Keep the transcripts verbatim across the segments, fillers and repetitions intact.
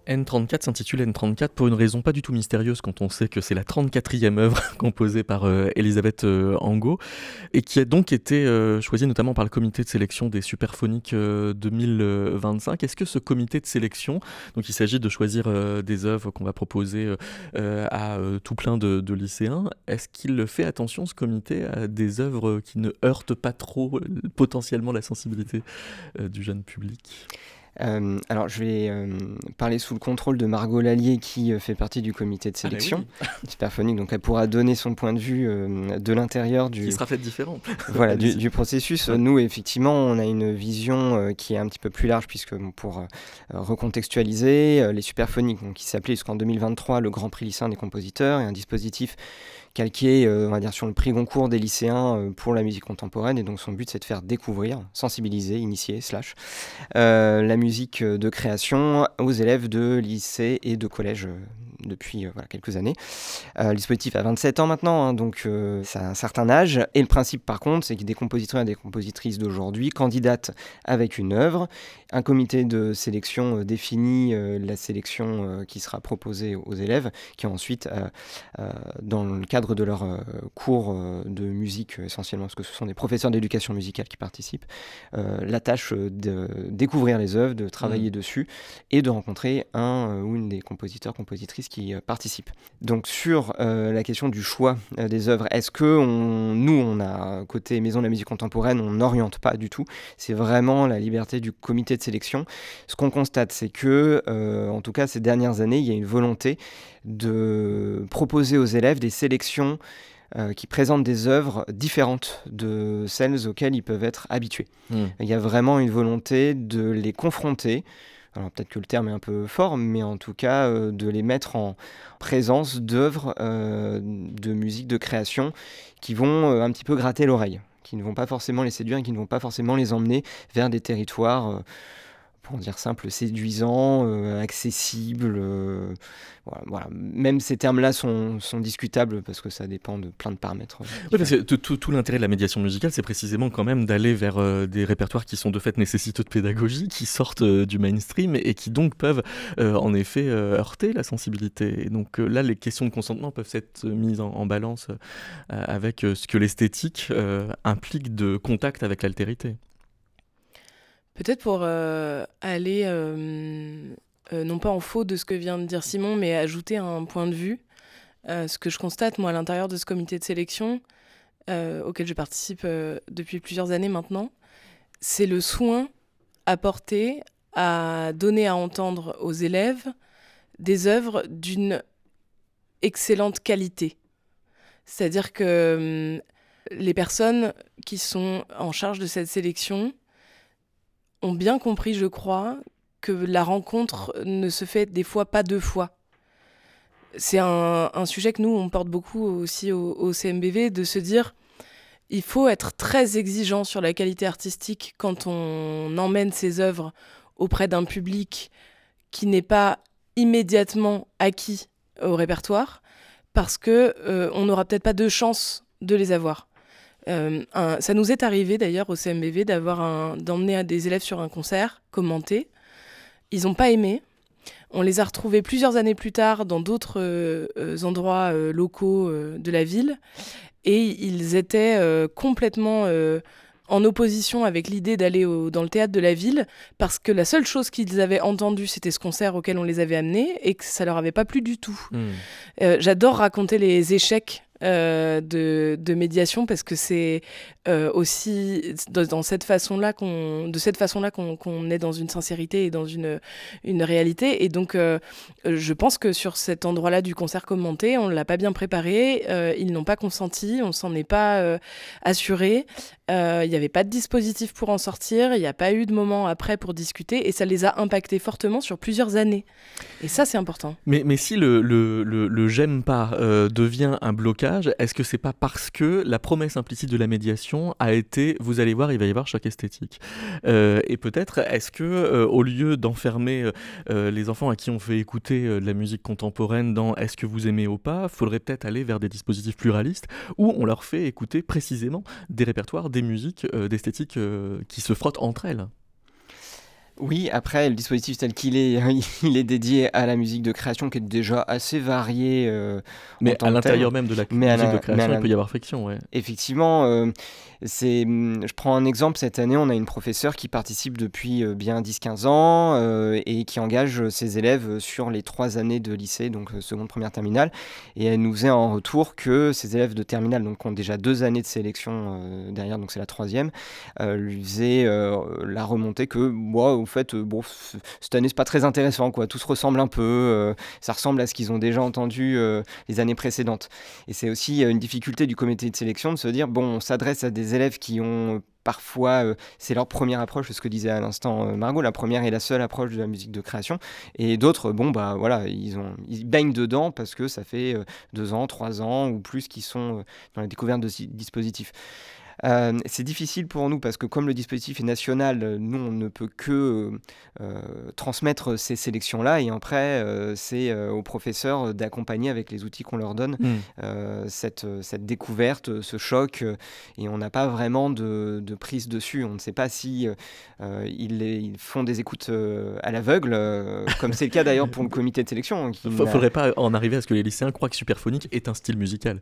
N trente-quatre s'intitule N trente-quatre pour une raison pas du tout mystérieuse quand on sait que c'est la trente-quatrième œuvre composée par euh, Elisabeth euh, Angot et qui a donc été euh, choisie notamment par le comité de sélection des Superphoniques euh, deux mille vingt-cinq. Est-ce que ce comité de sélection, donc il s'agit de choisir euh, des œuvres qu'on va proposer euh, à euh, tout plein de, de lycéens, est-ce qu'il fait attention ce comité à des œuvres qui ne heurtent pas trop euh, potentiellement la sensibilité euh, du jeune public ? Euh, alors, je vais euh, parler sous le contrôle de Margot Lallier, qui euh, fait partie du comité de sélection ah oui. Superphonique, donc elle pourra donner son point de vue euh, de l'intérieur du, qui sera fait différent. voilà, du, du processus. Ouais. Nous, effectivement, on a une vision euh, qui est un petit peu plus large, puisque bon, pour euh, recontextualiser, euh, les Superphoniques, donc, qui s'appelait jusqu'en deux mille vingt-trois le Grand Prix lycéen des compositeurs, et un dispositif calqué, euh, on va dire, sur le prix Goncourt des lycéens euh, pour la musique contemporaine. Et donc son but, c'est de faire découvrir, sensibiliser, initier, slash, euh, la musique de création aux élèves de lycée et de collège euh, depuis euh, voilà, quelques années. Euh, le dispositif a vingt-sept ans maintenant, hein, donc euh, ça a un certain âge. Et le principe, par contre, c'est que des compositeurs et des compositrices d'aujourd'hui candidatent avec une œuvre. Un comité de sélection euh, définit euh, la sélection euh, qui sera proposée aux élèves, qui ensuite, euh, euh, dans le cadre de leur euh, cours euh, de musique, essentiellement, parce que ce sont des professeurs d'éducation musicale qui participent, euh, la tâche de découvrir les œuvres, de travailler mmh. dessus, et de rencontrer un euh, ou une des compositeurs, compositrices qui euh, participent. Donc sur euh, la question du choix euh, des œuvres, est-ce que on, nous, on a, côté Maison de la musique contemporaine, on n'oriente pas du tout. C'est vraiment la liberté du comité de sélection. Ce qu'on constate, c'est que, euh, en tout cas, ces dernières années, il y a une volonté de proposer aux élèves des sélections euh, qui présentent des œuvres différentes de celles auxquelles ils peuvent être habitués. Mmh. Il y a vraiment une volonté de les confronter. Alors peut-être que le terme est un peu fort, mais en tout cas euh, de les mettre en présence d'œuvres euh, de musique de création qui vont euh, un petit peu gratter l'oreille, qui ne vont pas forcément les séduire et qui ne vont pas forcément les emmener vers des territoires, euh, pour dire simple, séduisants, euh, accessibles. Euh, voilà, voilà. Même ces termes-là sont, sont discutables parce que ça dépend de plein de paramètres. Oui, parce que tout, tout, tout l'intérêt de la médiation musicale, c'est précisément quand même d'aller vers euh, des répertoires qui sont de fait nécessiteux de pédagogie, qui sortent euh, du mainstream et, et qui donc peuvent euh, en effet euh, heurter la sensibilité. Et donc euh, là, les questions de consentement peuvent être mises en, en balance euh, avec euh, ce que l'esthétique euh, implique de contact avec l'altérité. Peut-être pour euh, aller, euh, euh, non pas en faux de ce que vient de dire Simon, mais ajouter un point de vue. Euh, ce que je constate, moi, à l'intérieur de ce comité de sélection, euh, auquel je participe euh, depuis plusieurs années maintenant, c'est le soin apporté à donner à entendre aux élèves des œuvres d'une excellente qualité. C'est-à-dire que hum, les personnes qui sont en charge de cette sélection ont bien compris, je crois, que la rencontre ne se fait des fois pas deux fois. C'est un, un sujet que nous, on porte beaucoup aussi au, au C M B V, de se dire il faut être très exigeant sur la qualité artistique quand on emmène ses œuvres auprès d'un public qui n'est pas immédiatement acquis au répertoire, parce qu'on euh, n'aura peut-être pas de chance de les avoir. Euh, un, ça nous est arrivé d'ailleurs au C M B V d'avoir un, d'emmener des élèves sur un concert commenté. Ils n'ont pas aimé. On les a retrouvés plusieurs années plus tard dans d'autres euh, endroits euh, locaux euh, de la ville et ils étaient euh, complètement euh, en opposition avec l'idée d'aller au, dans le théâtre de la ville parce que la seule chose qu'ils avaient entendue, c'était ce concert auquel on les avait amenés et que ça leur avait pas plu du tout. Mmh. Euh, j'adore raconter les échecs Euh, de, de médiation parce que c'est euh, aussi dans, dans cette façon-là qu'on, de cette façon-là qu'on, qu'on est dans une sincérité et dans une, une réalité. Et donc, euh, je pense que sur cet endroit-là du concert commenté, on ne l'a pas bien préparé, euh, ils n'ont pas consenti, on ne s'en est pas euh, assuré. Il euh, n'y avait pas de dispositif pour en sortir, il n'y a pas eu de moment après pour discuter et ça les a impactés fortement sur plusieurs années. Et ça, c'est important. Mais, mais si le, le, le, le j'aime pas euh, devient un blocage, est-ce que c'est pas parce que la promesse implicite de la médiation a été, vous allez voir, il va y avoir choc esthétique euh, et peut-être, est-ce que euh, au lieu d'enfermer euh, les enfants à qui on fait écouter euh, de la musique contemporaine dans est-ce que vous aimez ou pas, faudrait peut-être aller vers des dispositifs pluralistes où on leur fait écouter précisément des répertoires, des musiques, euh, d'esthétiques euh, qui se frottent entre elles. Oui, après, le dispositif tel qu'il est, il est dédié à la musique de création qui est déjà assez variée euh, en Mais tant à que telle. l'intérieur même de la Mais à musique de la- mais à création, il la- peut y avoir friction, ouais. Effectivement, euh, c'est, hum, je prends un exemple. Cette année, on a une professeure qui participe depuis euh, bien dix quinze ans euh, et qui engage ses élèves sur les trois années de lycée, donc euh, seconde, première, terminale. Et elle nous faisait en retour que ces élèves de terminale, donc qui ont déjà deux années de sélection euh, derrière, donc c'est la troisième, euh, lui faisait euh, la remontée que, moi, au fait, euh, bon, f- cette année, c'est pas très intéressant, quoi. Tout se ressemble un peu. Euh, ça ressemble à ce qu'ils ont déjà entendu euh, les années précédentes. Et c'est aussi euh, une difficulté du comité de sélection de se dire, bon, on s'adresse à des élèves qui ont euh, parfois, euh, c'est leur première approche, ce que disait à l'instant euh, Margot, la première et la seule approche de la musique de création. Et d'autres, bon, bah voilà, ils, ont, ils baignent dedans parce que ça fait euh, deux ans, trois ans ou plus qu'ils sont euh, dans la découverte de ce dispositif. Euh, c'est difficile pour nous parce que comme le dispositif est national, euh, nous on ne peut que euh, transmettre ces sélections-là et après euh, c'est euh, aux professeurs d'accompagner avec les outils qu'on leur donne Mm. euh, cette, cette découverte, ce choc euh, et on n'a pas vraiment de, de prise dessus. On ne sait pas si euh, ils, les- ils font des écoutes euh, à l'aveugle, euh, comme c'est le cas d'ailleurs pour le comité de sélection. Hein, qui F- n'a- Faudrait pas en arriver à ce que les lycéens croient que Superphonique est un style musical.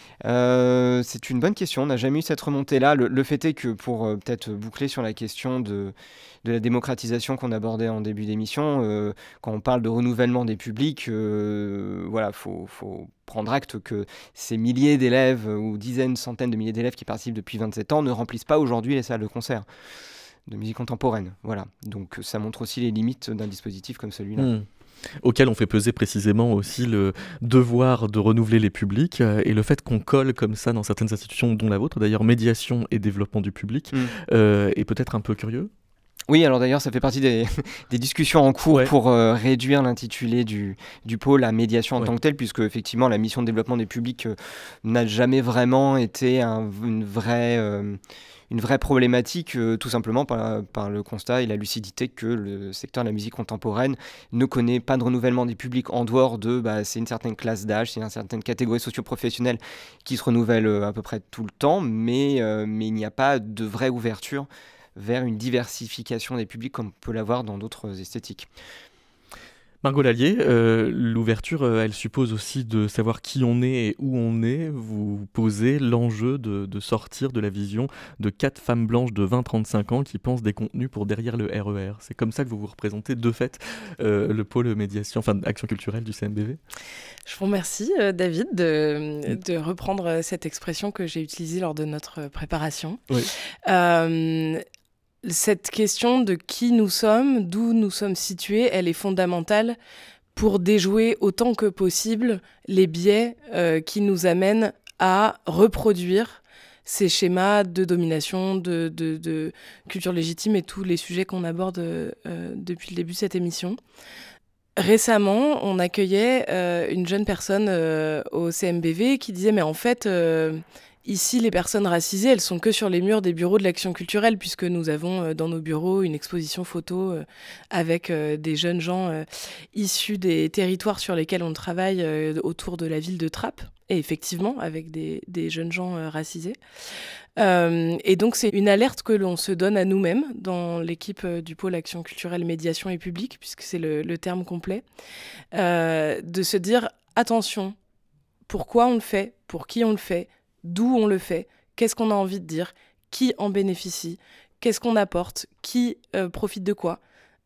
Euh, c'est une bonne question, on n'a jamais eu cette remontée-là. Le, le fait est que pour euh, peut-être boucler sur la question de, de la démocratisation qu'on abordait en début d'émission, euh, quand on parle de renouvellement des publics, euh, voilà, faut, faut prendre acte que ces milliers d'élèves euh, ou dizaines, centaines de milliers d'élèves qui participent depuis vingt-sept ans ne remplissent pas aujourd'hui les salles de concert de musique contemporaine. Voilà, donc ça montre aussi les limites d'un dispositif comme celui-là. Mm. Auquel on fait peser précisément aussi le devoir de renouveler les publics euh, et le fait qu'on colle comme ça dans certaines institutions, dont la vôtre d'ailleurs, médiation et développement du public, Mm. euh, est peut-être un peu curieux. Oui, alors d'ailleurs, ça fait partie des, des discussions en cours Ouais. pour euh, réduire l'intitulé du, du pôle à médiation en Ouais. tant que tel, puisque effectivement, la mission de développement des publics euh, n'a jamais vraiment été un- une, vraie, euh, une vraie problématique, euh, tout simplement par, par le constat et la lucidité que le secteur de la musique contemporaine ne connaît pas de renouvellement des publics en dehors de, bah, c'est une certaine classe d'âge, c'est une certaine catégorie socio-professionnelle qui se renouvelle euh, à peu près tout le temps, mais, euh, mais il n'y a pas de vraie ouverture vers une diversification des publics comme on peut l'avoir dans d'autres esthétiques. Margot Lallier, euh, l'ouverture, euh, elle suppose aussi de savoir qui on est et où on est. Vous posez l'enjeu de, de sortir de la vision de quatre femmes blanches de vingt à trente-cinq ans qui pensent des contenus pour derrière le R E R. C'est comme ça que vous vous représentez de fait euh, le pôle médiation, enfin action culturelle du C M B V. Je vous remercie, euh, David, de, de reprendre cette expression que j'ai utilisée lors de notre préparation. Oui. Euh, cette question de qui nous sommes, d'où nous sommes situés, elle est fondamentale pour déjouer autant que possible les biais euh, qui nous amènent à reproduire ces schémas de domination, de, de, de culture légitime et tous les sujets qu'on aborde euh, depuis le début de cette émission. Récemment, on accueillait euh, une jeune personne euh, au C M B V qui disait « mais en fait, euh, ici, les personnes racisées, elles sont que sur les murs des bureaux de l'action culturelle puisque nous avons euh, dans nos bureaux une exposition photo euh, avec euh, des jeunes gens euh, issus des territoires sur lesquels on travaille euh, autour de la ville de Trappes. » Et effectivement, avec des, des jeunes gens euh, racisés. Euh, et donc, c'est une alerte que l'on se donne à nous-mêmes dans l'équipe euh, du pôle Action culturelle, médiation et public, puisque c'est le, le terme complet, euh, de se dire, attention, pourquoi on le fait, pour qui on le fait, d'où on le fait, qu'est-ce qu'on a envie de dire, qui en bénéficie, qu'est-ce qu'on apporte, qui euh, profite de quoi,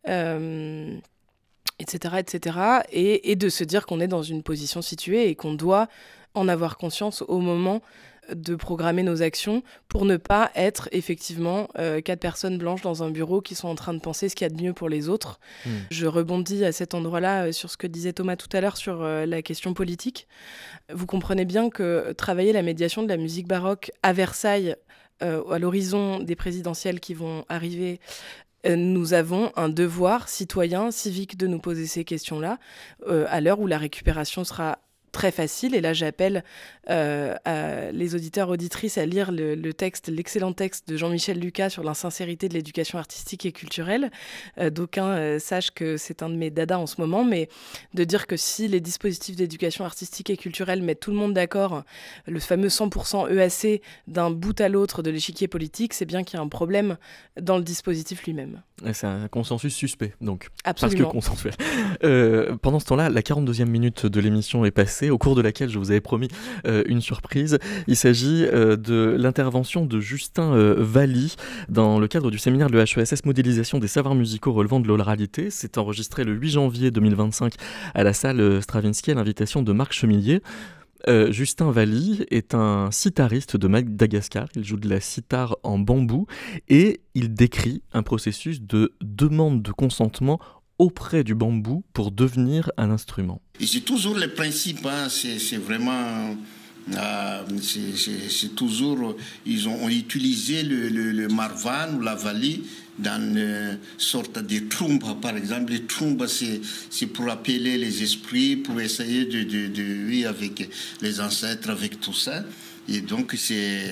euh, et cetera, et cetera. Et, et de se dire qu'on est dans une position située et qu'on doit en avoir conscience au moment de programmer nos actions pour ne pas être effectivement euh, quatre personnes blanches dans un bureau qui sont en train de penser ce qu'il y a de mieux pour les autres. Mmh. Je rebondis à cet endroit-là euh, sur ce que disait Thomas tout à l'heure sur euh, la question politique. Vous comprenez bien que travailler la médiation de la musique baroque à Versailles, euh, à l'horizon des présidentielles qui vont arriver, euh, nous avons un devoir citoyen, civique de nous poser ces questions-là, euh, à l'heure où la récupération sera très facile. Et là, j'appelle euh, à les auditeurs, auditrices à lire le, le texte, l'excellent texte de Jean-Michel Lucas sur l'insincérité de l'éducation artistique et culturelle. Euh, d'aucuns euh, sachent que c'est un de mes dadas en ce moment, mais de dire que si les dispositifs d'éducation artistique et culturelle mettent tout le monde d'accord, le fameux cent pour cent E A C d'un bout à l'autre de l'échiquier politique, c'est bien qu'il y a un problème dans le dispositif lui-même. Et c'est un consensus suspect, donc. Absolument. Parce que consensuel. Euh, pendant ce temps-là, la quarante-deuxième minute de l'émission est passée, au cours de laquelle je vous avais promis euh, une surprise. Il s'agit euh, de l'intervention de Justin euh, Valli dans le cadre du séminaire de l'E H E S S Modélisation des savoirs musicaux relevant de l'oralité. C'est enregistré le huit janvier deux mille vingt-cinq à la salle Stravinsky à l'invitation de Marc Chemillier. Euh, Justin Valli est un sitariste de Madagascar, il joue de la sitar en bambou et il décrit un processus de demande de consentement auprès du bambou pour devenir un instrument. Et c'est toujours le principe, hein, c'est, c'est vraiment... Euh, c'est, c'est, c'est toujours... Ils ont utilisé le, le, le marvan ou la vali dans une sorte de trombe, par exemple. Les trombes, c'est, c'est pour appeler les esprits, pour essayer de, de, de oui, avec les ancêtres, avec tout ça. Et donc, c'est...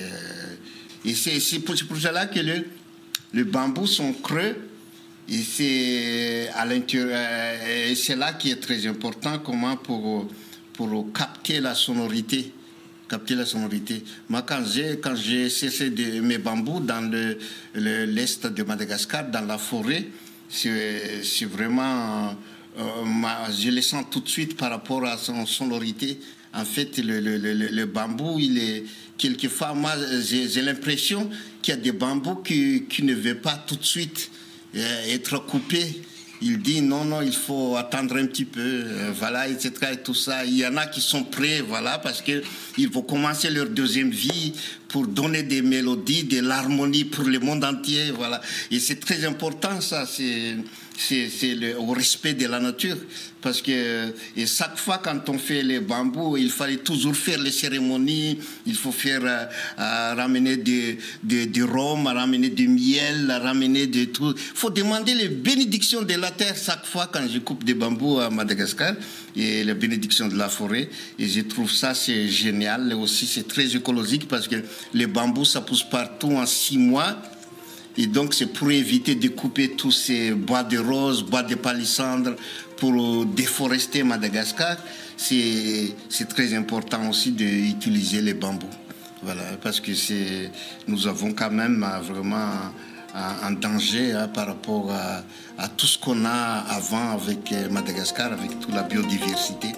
Et c'est, c'est, pour, c'est pour cela que le, le bambou sont creux. Et c'est, à l'intérieur, et c'est là qui est très important, comment pour, pour capter la sonorité. capter la sonorité. Moi, quand j'ai, quand j'ai cessé de mes bambous dans le, le, l'est de Madagascar, dans la forêt, c'est, c'est vraiment... Euh, ma, je le sens tout de suite par rapport à son sonorité. En fait, le, le, le, le bambou, il est... Quelquefois, moi, j'ai, j'ai l'impression qu'il y a des bambous qui, qui ne veulent pas tout de suite être coupé. Il dit non, non, il faut attendre un petit peu, euh, voilà, et cetera. Et tout ça. Il y en a qui sont prêts, voilà, parce qu'ils vont commencer leur deuxième vie pour donner des mélodies, de l'harmonie pour le monde entier, voilà. Et c'est très important, ça, c'est, c'est, c'est le, au respect de la nature. Parce que et chaque fois, quand on fait les bambous, il fallait toujours faire les cérémonies, il faut faire, euh, euh, ramener du de, de rhum, ramener du miel, ramener de tout. Il faut demander les bénédictions de la terre chaque fois quand je coupe des bambous à Madagascar, et les bénédictions de la forêt. Et je trouve ça, c'est génial. Et aussi, c'est très écologique parce que les bambous, ça pousse partout en six mois. Et donc, c'est pour éviter de couper tous ces bois de rose, bois de palissandre, pour déforester Madagascar. C'est, c'est très important aussi d'utiliser les bambous. Voilà, parce que c'est, nous avons quand même vraiment un danger hein, par rapport à, à tout ce qu'on a avant avec Madagascar, avec toute la biodiversité.